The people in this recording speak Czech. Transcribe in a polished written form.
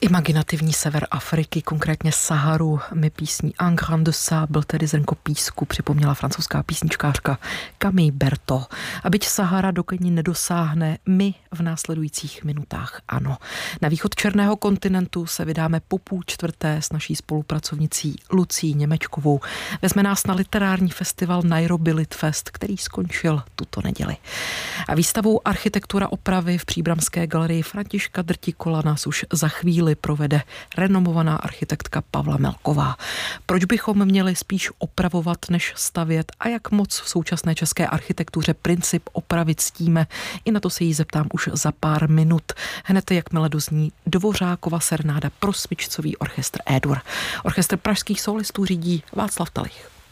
Imaginativní sever Afriky, konkrétně Saharu, mi písní Un grain de sable, tedy zrnko písku, připomněla francouzská písničkářka Camille Berto. A byť Sahara do ní nedosáhne, my v následujících minutách ano. Na východ černého kontinentu se vydáme po 3:30 s naší spolupracovnicí Lucí Němečkovou. Vezme nás na literární festival Nairobi Litfest, který skončil tuto neděli. A výstavou Architektura opravy v Příbramské galerii Františka Drtikola nás už za chvíli provede renomovaná architektka Pavla Melková. Proč bychom měli spíš opravovat, než stavět a jak moc v současné české architektuře princip opravy ctíme? I na to se jí zeptám už za pár minut. Hned jakmile dozní Dvořákova serenáda pro smyčcový orchestr E-dur. Orchestr pražských solistů řídí Václav Talich.